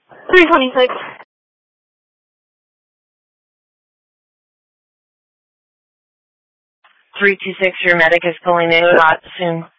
326. 326, your medic is pulling in a lot soon.